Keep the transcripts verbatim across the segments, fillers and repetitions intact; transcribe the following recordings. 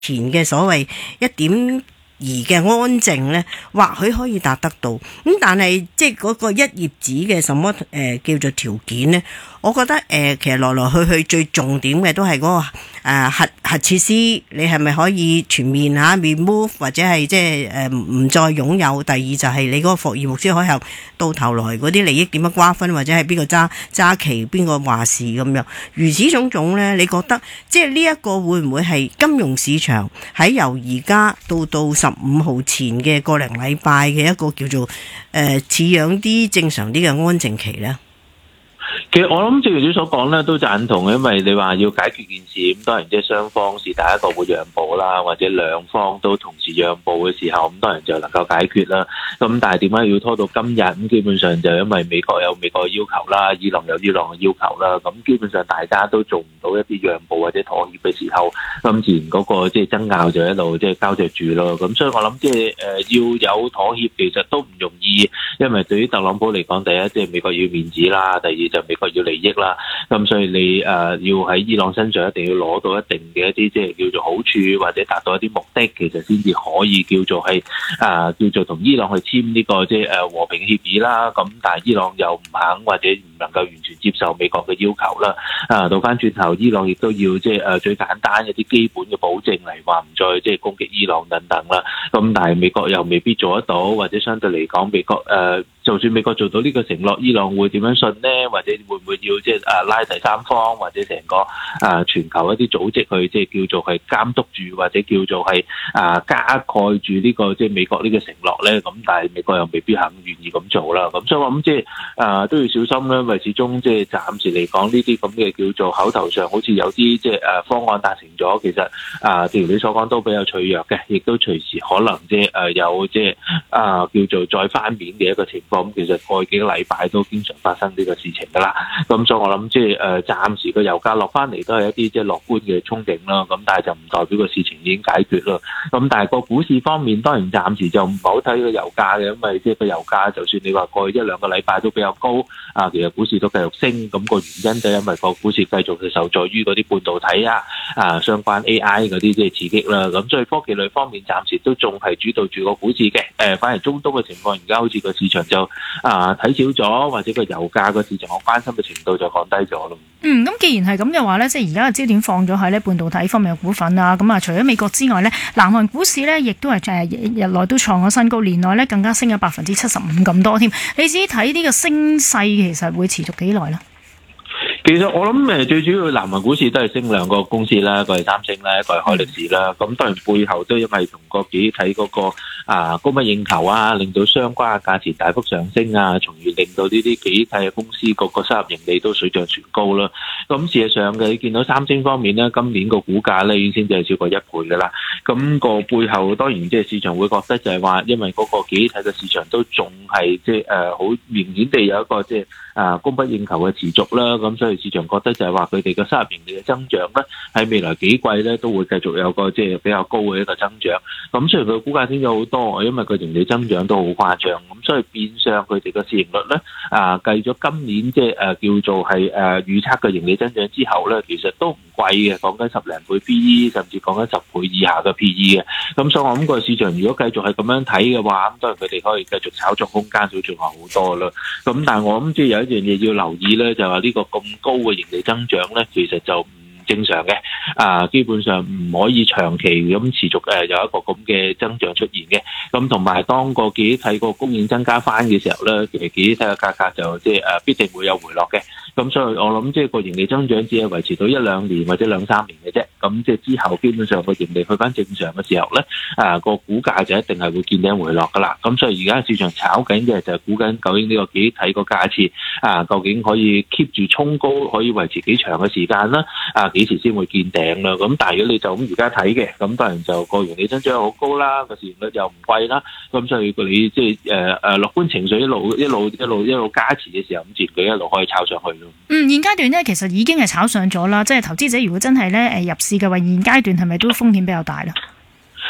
前嘅所謂一點而嘅安靜咧，或許可以達得到。咁但係即係嗰個一頁紙嘅什麼誒、呃、叫做條件咧，我覺得誒、呃、其實來來去去最重點嘅都係嗰、那個誒、呃、核核設施，你係咪可以全面吓 remove 或者係即係誒唔再擁有？第二就係你嗰個霍爾木茲海峽到頭來嗰啲利益點樣瓜分，或者係邊個揸揸旗，邊個話事咁樣，如此種種咧，你覺得即係呢一個會唔會係金融市場喺由而家到到十五號前嘅個零禮拜嘅一個叫做誒似樣啲正常啲嘅安靜期咧？ 其實我諗正如你所講咧，都贊同，因為你話要解決件事，咁當然即係雙方是第一個會讓步啦，或者兩方都同時讓步嘅時候，咁當然就能夠解決啦。咁但係點解要拖到今日？咁基本上就因為美國有美國嘅要求啦，伊朗有伊朗嘅要求啦。咁基本上大家都做唔到一啲讓步或者妥協嘅時候，咁自然嗰個即係爭拗就一路即係交著住咯。咁所以我諗即係誒要有妥協，其實都唔容易，因為對於特朗普嚟講，第一即係美國要面子啦，第二就美國要利益啦，咁所以你誒、呃、要喺伊朗身上一定要攞到一定嘅一啲即係叫做好處，或者達到一啲目的，其實先至可以叫做係啊、呃、叫做同伊朗去簽呢、這個即係誒和平協議啦。咁但係伊朗又唔肯或者唔能夠完全接受美國嘅要求啦。啊，倒翻轉頭，伊朗亦都要即係誒最簡單一啲基本嘅保證嚟話唔再即係攻擊伊朗等等啦。咁但係美國又未必做得到，或者相對嚟講，美國誒。呃就算美國做到呢個承諾，伊朗會點樣信呢？或者會唔會要即係啊拉第三方，或者成個啊全球一啲組織去即係叫做係監督住，或者叫做係啊加蓋住呢個即係美國呢個承諾咧？咁但係美國又未必肯願意咁做啦。咁所以我諗即係啊都要小心啦，因為始終即係暫時嚟講呢啲咁嘅叫做口頭上好似有啲即係誒方案達成咗，其實啊正如你所講都比較脆弱嘅，亦都隨時可能即係誒有即係啊叫做再翻面嘅一個情況。咁其實過去幾個禮拜都經常發生呢個事情㗎啦，咁所以我諗即係誒暫時個油價落翻嚟都係一啲即係樂觀嘅憧憬啦，咁但係就唔代表個事情已經解決啦。咁但係個股市方面當然暫時就唔好睇個油價嘅，因為即係個油價就算你話過去一兩個禮拜都比較高，啊其實股市都繼續升，咁個原因就係因為個股市繼續係受助於嗰啲半導體啊啊相關 A I 嗰啲即係刺激啦，咁所以科技類方面暫時都仲係主導住個股市嘅，誒反而中東嘅情況而家好似個市場就啊，睇少咗，或者個油價個市場我關心嘅程度就降低咗咯。 嗯，咁既然係咁嘅話呢，即係而家嘅焦點放咗喺呢半導體方面嘅股份啊。咁啊，除咗美國之外呢，南韓股市呢亦都係誒日內都創咗新高，年內呢更加升咗百分之七十五咁多添。你自己睇呢個升勢其實會持續幾耐呢？ 其實我諗誒最主要南韓股市都係升兩個公司啦，一個係三星啦，一個係海力士啦。咁當然背後都因為同個記憶體嗰個啊供不應求啊，令到相關嘅價錢大幅上升啊，從而令到呢啲記憶體嘅公司個個收入盈利都水漲船高啦。咁事實上嘅，你見到三星方面咧，今年個股價咧已經先至係超過一倍噶啦。咁個背後當然即係市場會覺得就係話，因為嗰個記憶體嘅市場都仲係即係誒好明顯地有一個即係啊供不應求嘅持續啦。咁所以市場覺得就係話佢哋嘅收入盈利嘅增長咧，喺未來幾季咧都會繼續有個即係比較高嘅一個增長。咁雖然佢股價升咗好多，因為佢盈利增長都好誇張，咁所以變相佢哋嘅市盈率咧啊計咗今年即係誒叫做係誒預測嘅盈利增長之後咧，其實都唔貴嘅，講緊十零倍 P E， 甚至講緊十倍以下嘅 P E 嘅。咁所以我諗個市場如果繼續係咁樣睇嘅話，咁當然佢哋可以繼續炒作空間就仲有好多啦。咁但係我諗即係有一樣嘢要留意咧，就係話呢個咁高嘅盈利增長咧，其實就唔正常嘅，啊，基本上唔可以長期咁持續誒有一個咁嘅增長出現嘅。咁同埋當個記憶體個供應增加翻嘅時候咧，其實記憶體嘅價格就即係誒必定會有回落嘅。咁所以我諗即係個盈利增長只係維持到一兩年或者兩三年嘅啫。咁即係之後基本上個盈利去翻正常嘅時候咧，啊個股價就一定係會見頂回落噶啦。咁所以而家市場炒緊嘅就係估緊究竟呢個記憶體個價錢啊，究竟可以 keep 住衝高，可以維持幾長嘅時間啦？啊幾時先會見頂啦？咁但係如果你就咁而家睇嘅，咁當然就個盈利增長好高啦，個市盈率又唔貴啦。咁所以你即係誒誒樂觀情緒一路一路一路一路加持嘅時候，咁自然佢一路可以炒上去咯。 嗯，現階段咧其實已經係炒上咗啦，即係投資者如果真係咧誒入市嘅話，現階段係咪都風險比較大咧？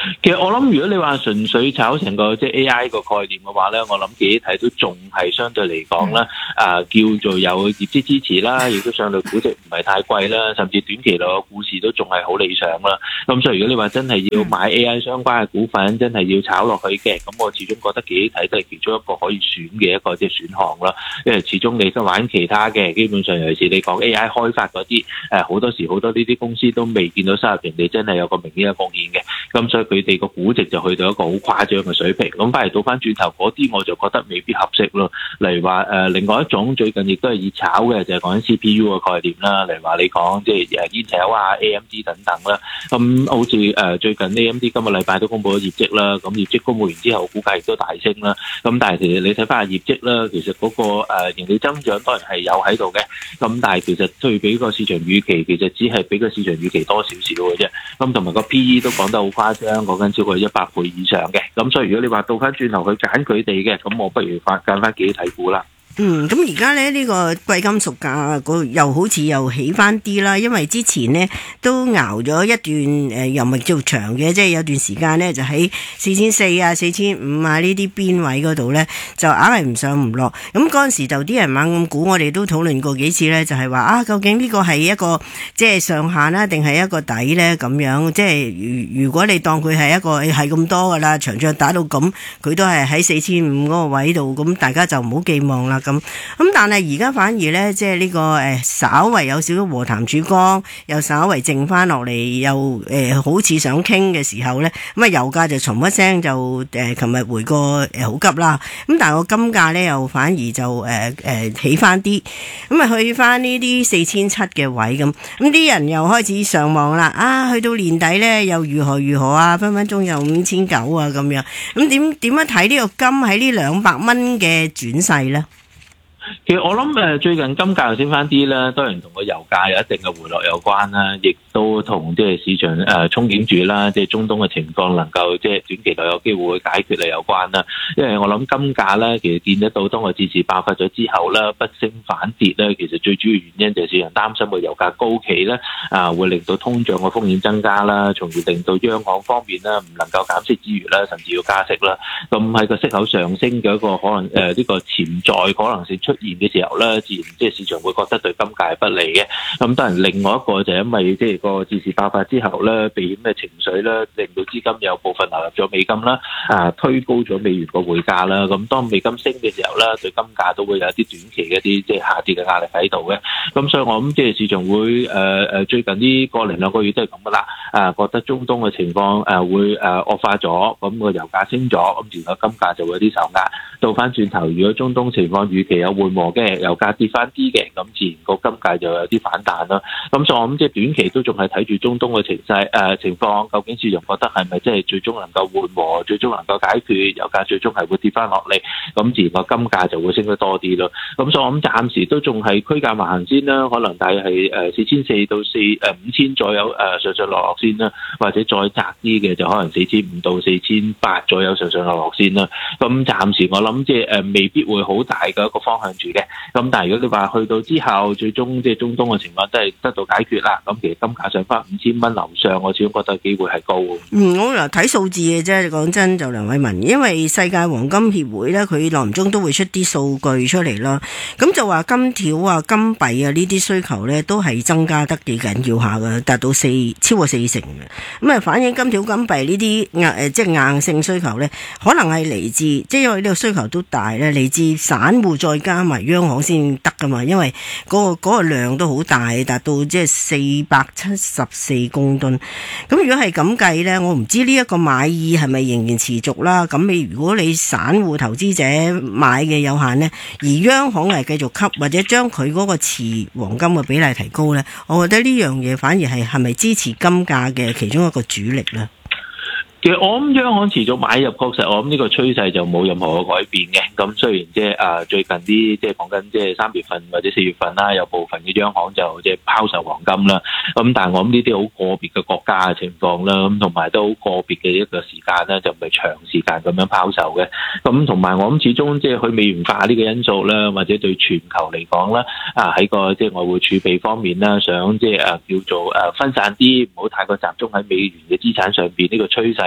其實我諗，如果你話純粹炒成個即係 A I 個概念嘅話咧，我諗幾睇都仲係相對嚟講啦，啊、呃、叫做有業績支持啦，亦都相對估值唔係太貴啦，甚至短期內個股市都仲係好理想啦。咁所以如果你話真係要買 A I 相關嘅股份，真係要炒落去嘅，咁我始終覺得幾睇都係其中一個可以選嘅一個即係選項啦。因為始終你都玩其他嘅，基本上尤其是你講 A I 開發嗰啲，誒好多時好多呢啲公司都未見到收入盈利真係有個明顯嘅貢獻嘅，咁所以佢哋個估值就去到一個好誇張嘅水平。咁翻嚟倒翻轉頭嗰啲，我就覺得未必合適咯。例如話誒、呃，另外一種最近亦都係熱炒嘅，就係講緊 C P U 嘅概念啦。例如話你講即係誒 Intel 啊、A M D 等等啦。咁好似誒最近 A M D 今個禮拜都公布咗業績啦，咁業績公布完之後，股價亦都大升啦。咁但係其實你睇翻下業績啦，其實嗰個誒盈利增長當然係有喺度嘅。咁但係其實對比個市場預期，其實只係比個市場預期多少少嘅啫。咁同埋個 P E 都講得好誇張，講緊超過一百倍以上嘅。咁所以如果你話倒翻轉頭去揀佢哋嘅，咁我不如翻揀翻幾睇股啦。 嗯，咁而家咧呢個貴金屬價又好似又起翻啲啦，因為之前呢都熬咗一段誒，又唔係叫長嘅，即係有段時間呢就喺四千四啊、四千五啊呢啲邊位嗰度呢，就硬係唔上唔落。咁嗰陣時就啲人猛咁估，我哋都討論過幾次呢，就係話啊，究竟呢個係一個即係上限啦，定係一個底呢？咁樣即係如如果你當佢係一個係咁多噶啦，長仗打到咁，佢都係喺四千五嗰個位度，咁大家就唔好寄望啦。咁咁，但係而家反而咧，即係呢個誒，稍為有少少和談曙光，又稍為靜翻落嚟，又誒、呃，好似想傾嘅時候咧，咁啊，油價就從一聲就誒，琴、呃、日回過誒好急啦。咁但係個金價咧，又反而就誒誒、呃呃、起翻啲，咁啊去翻呢啲四千七嘅位咁，咁啲人又開始上望啦。啊，去到年底咧，又如何如何啊？分分鐘又五千九啊咁樣。咁點點樣睇呢個金喺呢兩百蚊嘅轉勢咧？ 其實我諗誒最近金價又升翻啲啦，當然同個油價有一定嘅回落有關啦，亦都同即係市場誒憧憬住啦，即係中東嘅情況能夠即係短期內有機會去解決嚟有關啦。因為我諗金價咧，其實見得到當個戰事爆發咗之後咧，不升反跌咧，其實最主要原因就係市場擔心個油價高企咧，啊會令到通脹嘅風險增加啦，從而令到央行方面咧唔能夠減息之餘啦，甚至要加息啦。咁喺個息口上升嘅一個可能誒呢、呃這個潛在可能性出現嘅時候咧，自然即係市場會覺得對金價係不利嘅。咁當然另外一個就係因為即係個戰事爆發之後咧，避險嘅情緒咧，令到資金有部分流入咗美金啦，啊推高咗美元個匯價啦。咁當美金升嘅時候咧，對金價都會有一啲短期嘅一啲即係下跌嘅壓力喺度嘅。咁所以我諗即係市場會誒誒、呃、最近呢個零兩個月都係咁噶啦。啊覺得中東嘅情況誒會誒惡化咗，咁個油價升咗，咁然後金價就會有啲受壓。倒翻轉頭，如果中東情況預期有緩和嘅，油價跌翻啲嘅，咁自然個金價就有啲反彈啦。咁所以我諗即係短期都仲係睇住中東嘅情勢誒、呃、情況，究竟市場覺得係咪即係最終能夠緩和，最終能夠解決，油價最終係會跌翻落嚟，咁自然個金價就會升得多啲咯。咁所以我諗暫時都仲係區間橫行先啦，可能大約係誒四千四到四誒五千左右誒上上落落先啦，或者再窄啲嘅就可能四千五到四千八左右上上落落先啦。咁暫時我諗。咁即係誒未必會好大嘅一個方向住嘅，咁但係如果你話去到之後，最終即係中東嘅情況都係得到解決啦，咁其實金價上翻五千蚊樓上，我始終覺得機會係高。 嗯，我嗱睇數字嘅啫，講真就梁偉文，因為世界黃金協會咧，佢耐唔中都會出啲數據出嚟啦，咁就話金條啊、金幣啊呢啲需求咧都係增加得幾緊要下嘅，達到四超過四成嘅，咁啊反映金條、金幣呢啲硬誒即係硬性需求咧，可能係嚟自即係因為呢個需求都大咧，嚟自散戶再加埋央行先得噶嘛，因為嗰個嗰個量都好大，達到即係四百七十四公噸。咁如果係咁計咧，我唔知呢一個買意係咪仍然持續啦。咁你如果你散戶投資者買嘅有限咧，而央行係繼續吸或者將佢嗰個持黃金嘅比例提高咧，我覺得呢樣嘢反而係係咪支持金價嘅其中一個主力咧？ 其實我諗央行持續買入，確實我諗呢個趨勢就冇任何嘅改變嘅。咁雖然即係啊最近啲即係講緊即係三月份或者四月份啦，有部分嘅央行就即係拋售黃金啦。咁但係我諗呢啲好個別嘅國家嘅情況啦，咁同埋都好個別嘅一個時間咧，就唔係長時間咁樣拋售嘅。咁同埋我諗始終即係去美元化呢個因素啦，或者對全球嚟講啦，啊喺個即係外匯儲備方面啦，想即係啊叫做誒分散啲，唔好太過集中喺美元嘅資產上邊呢個趨勢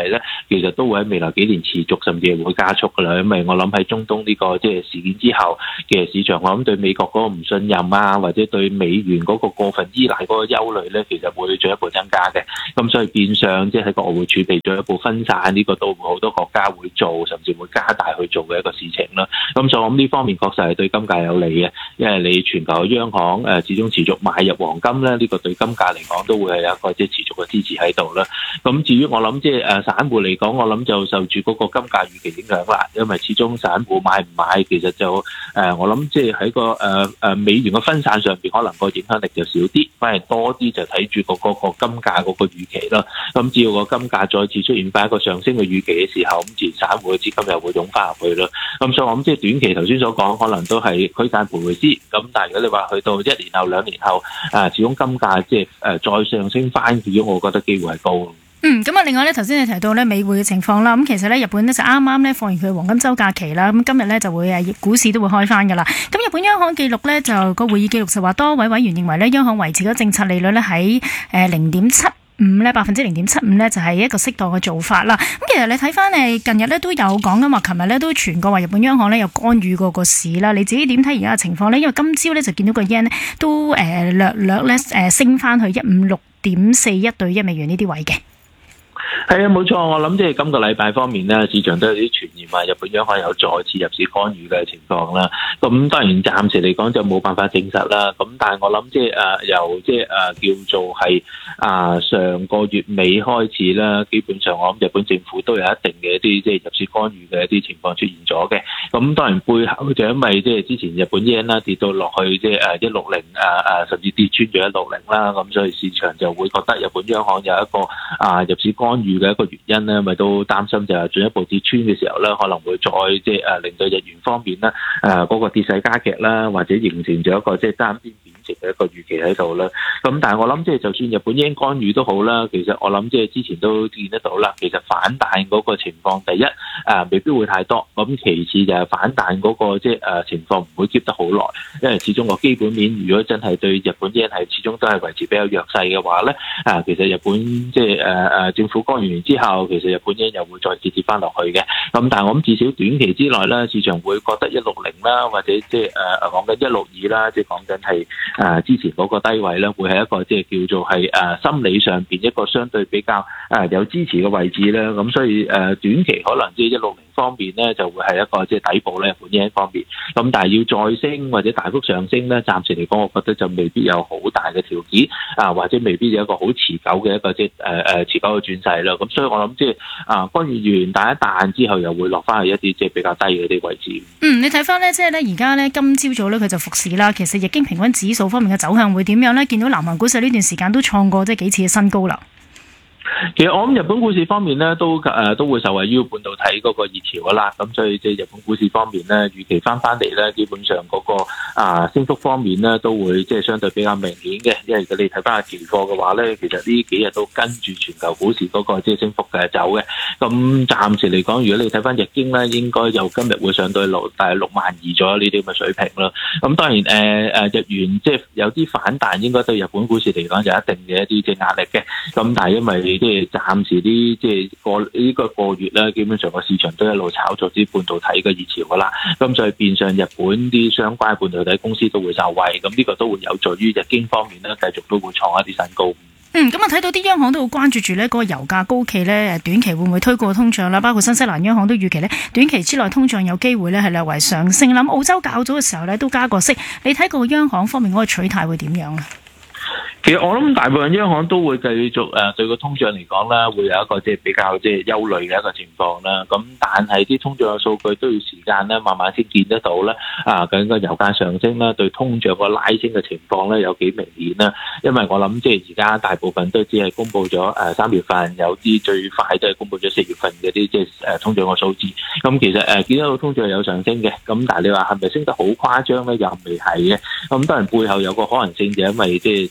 勢咧，其實都會喺未來幾年持續，甚至係會加速噶啦。因為我諗喺中東呢個即係事件之後嘅市場，我諗對美國嗰個唔信任啊，或者對美元嗰個過分依賴嗰個憂慮咧，其實會進一步增加嘅。咁所以變相即係喺個外匯儲備進一步分散，呢個都好多國家會做，甚至會加大去做嘅一個事情啦。咁所以我諗呢方面確實係對金價有利嘅，因為你全球央行誒始終持續買入黃金咧，呢個對金價嚟講都會係有一個即係持續嘅支持喺度啦。咁至於我諗即係誒散戶嚟講，我諗就受住嗰個金價預期影響啦，因為始終散戶買唔買其實就誒我諗即係喺個誒誒美元嘅分散上邊，可能個影響力就少啲，反而多啲就睇住個嗰個金價嗰個預期啦。咁只要個金價再次出現翻一個上升嘅預期嘅時候，咁自然散戶嘅資金又會湧翻入去啦。咁所以我諗即係短期頭先所講，可能都係區間徘徊之。咁但係如果你話去到一年後、兩年後，啊始終金價即係誒再上升翻，始終我覺得機會係高。 嗯，咁啊，另外咧，頭先你提到咧美匯嘅情況啦，咁其實咧日本咧就啱啱咧放完佢黃金週假期啦，咁今日咧就會誒股市都會開翻噶啦。咁日本央行記錄咧就個會議記錄就話，多位委員認為咧央行維持咗政策利率咧喺誒零點七五咧百分之零點七五咧就係一個適當嘅做法啦。咁其實你睇翻誒近日咧都有講緊話，琴日咧都傳過話日本央行咧有干預過個市啦。你自己點睇而家嘅情況咧？因為今朝咧就見到個 yen 咧都誒略略咧誒升翻去一五六點四一對一美元呢啲位嘅。 係啊，冇錯，我諗即係今個禮拜方面咧，市場都有啲傳言話日本央行有再次入市干預嘅情況啦。咁當然暫時嚟講就冇辦法證實啦。咁但係我諗即係誒由即係誒叫做係啊上個月尾開始啦，基本上我諗日本政府都有一定嘅一啲即係入市干預嘅一啲情況出現咗嘅。咁當然背後就因為即係之前日本 yen 啦跌到落去即係誒一六零誒誒甚至跌穿咗一六零啦，咁所以市場就會覺得日本央行有一個啊入市干預嘅一個原因咧，咪都擔心就係進一步跌穿嘅時候咧，可能會再即係誒令到日元方面咧誒嗰個跌勢加劇啦，或者形成咗一個即係單邊貶值嘅一個預期喺度啦。咁但係我諗即係就算日本英干預都好啦，其實我諗即係之前都見得到啦。其實反彈嗰個情況，第一誒、呃、未必會太多，咁其次就係反彈嗰個即係誒情況唔會 keep 得好耐，因為始終個基本面如果真係對日本英係始終都係維持比較弱勢嘅話咧，啊、呃、其實日本即係誒誒政府干預完之後，其實日本英又會再跌跌翻落去嘅。咁但係我諗至少短期之內咧，市場會覺得一六零啦，或者即係誒誒講緊一六二啦，即係講緊係誒之前嗰個低位咧，會係一個即係叫做係誒、呃、心理上邊一個相對比較誒、呃、有支持嘅位置啦。咁所以誒、呃、短期可能即係一六零方面咧，就會係一個即係底部咧，日本英方面。咁但係要再升或者大幅上升咧，暫時嚟講，我覺得就未必有好大嘅條件啊，或者未必有一個好持久嘅一個即係誒誒持久嘅轉勢啦。咁所以我諗即係啊，干預完彈一彈之後，又會落翻去一啲即係比較低嘅啲位置。 嗯，你睇翻咧，即係咧而家咧今朝早咧佢就復市啦。其實日經平均指數方面嘅走向會點樣咧？見到南韓股市呢段時間都創過即係幾次嘅新高啦。 其實我諗日本股市方面咧，都誒、呃、都會受惠於半導體嗰個熱潮噶啦，咁所以即係日本股市方面咧，預期翻翻嚟咧，基本上嗰、那個啊升幅方面咧，都會即係相對比較明顯嘅。因為如果你睇翻下期貨嘅話咧，其實呢幾日都跟住全球股市嗰個即係升幅嘅走嘅。咁暫時嚟講，如果你睇翻日經咧，應該就今日會上到六大約六萬二左右呢啲咁嘅水平啦。咁當然誒誒、呃、日元即係有啲反彈，應該對日本股市嚟講有一定嘅一啲即係壓力嘅。咁但係因為即係暫時啲即係過呢個個月咧，基本上個市場都一路炒作啲半導體嘅熱潮噶啦，咁所以變相日本啲相關半導體公司都會受惠，咁呢個都會有助於日經方面咧，繼續都會創一啲新高。 嗯，咁啊睇到啲央行都好關注住呢嗰個油價高企呢，短期會唔會推過通脹啦？包括新西蘭央行都預期呢，短期之內通脹有機會呢係略為上升。咁澳洲較早嘅時候呢都加過息，你睇個央行方面嗰個取態會點樣啊？ 其實我諗大部分央行都會繼續誒對個通脹嚟講啦，會有一個即係比較即係憂慮嘅一個情況啦。咁但係啲通脹嘅數據都要時間咧，慢慢先見得到咧。啊，究竟個油價上升啦，對通脹個拉升嘅情況咧有幾明顯啦？因為我諗即係而家大部分都只係公布咗誒三月份，有啲最快都係公布咗四月份嘅啲即係誒通脹嘅數字。咁其實誒見到通脹有上升嘅，咁但係你話係咪升得好誇張咧？又未係嘅。咁當然背後有個可能性就係因為即係始終個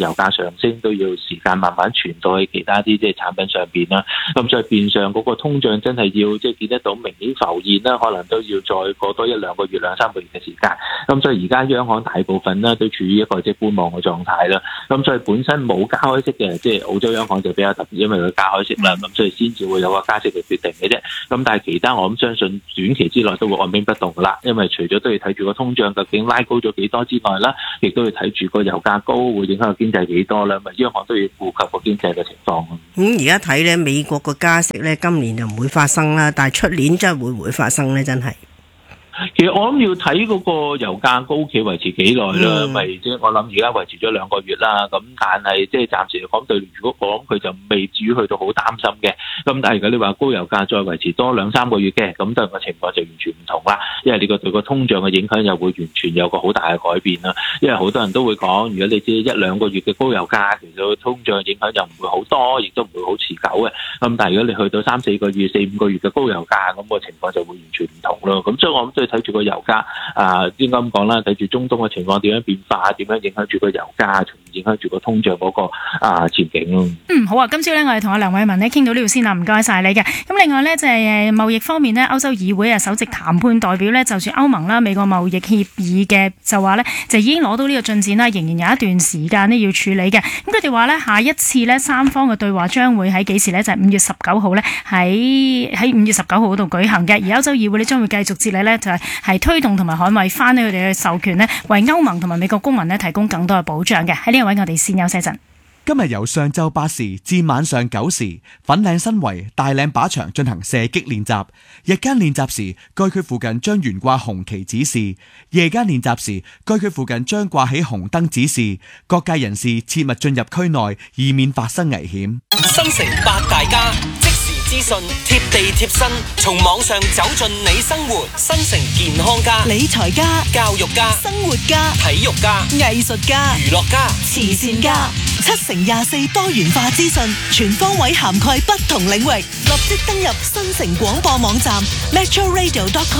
油價上升都要時間慢慢傳到去其他啲即係產品上邊啦。咁所以變相嗰個通脹真係要即係見得到明顯浮現啦，可能都要再過多一兩個月、兩三個月嘅時間。咁所以而家央行大部分咧都處於一個即係觀望嘅狀態啦。咁所以本身冇加開息嘅，即係澳洲央行就比較特別，因為佢加開息啦，咁所以先至會有個加息嘅決定嘅啫。咁但係其他我諗相信短期之內都會按兵不動噶啦，因為除咗都要睇住個通脹究竟拉高咗幾多之外啦，亦都要睇住個油價高會影響個經濟幾多啦。咁央行都要顧及個經濟嘅情況。 咁而家睇咧，美國個加息咧今年就唔會發生啦，但係出年真係會唔會發生咧？真係。 其實我諗要睇嗰個油價高企維持幾耐啦，咪即係我諗而家維持咗兩個月啦。咁但係即係暫時嚟講，對如果我諗佢就未至於去到好擔心嘅。咁但係如果你話高油價再維持多兩三個月嘅，咁對個情況就完全唔同啦。因為呢個對個通脹嘅影響又會完全有個好大嘅改變啦。因為好多人都會講，如果你知一兩個月嘅高油價，其實通脹影響就唔會好多，亦都唔會好持久嘅。咁但係如果你去到三四個月、四五個月嘅高油價，咁個情況就會完全唔同咯。咁所以我諗都要睇住個油價啊，應該咁講啦，睇住中東嘅情況點樣變化，點樣影響住個油價，從而影響住個通脹嗰個啊前景咯。 嗯，好啊，今朝咧我哋同阿梁偉文咧傾到呢度先啦，唔該晒你嘅。咁另外咧就係誒貿易方面咧，歐洲議會啊首席談判代表咧就住歐盟啦、美國貿易協議嘅就話咧就已經攞到呢個進展啦，仍然有一段時間呢要處理嘅。咁佢哋話咧下一次咧三方嘅對話將會喺幾時咧？就係五月十九號咧喺喺五月十九號嗰度舉行嘅。而歐洲議會咧將會繼續接力咧就係係推動同埋捍衛翻呢佢哋嘅授權呢，為歐盟同埋美國公民呢提供更多嘅保障嘅。喺呢個位我哋先休息陣。 今日由上晝八時至晚上九時，粉嶺新圍大嶺靶場進行射擊練習。日間練習時，該區附近將懸掛紅旗指示；夜間練習時，該區附近將掛起紅燈指示。各界人士切勿進入區內，以免發生危險。 新城八大家即時資訊，貼地貼身，從網上走進你生活。新城健康家、 理財家、 教育家、 生活家、 體育家、 藝術家、 娛樂家、 慈善家，七乘廿四多元化資訊，全方位涵蓋不同領域。立即登入新城廣播網站 metro radio dot com。